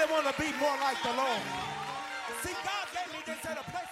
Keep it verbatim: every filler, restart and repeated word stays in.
many want to be more like the Lord? See, God gave me this at a place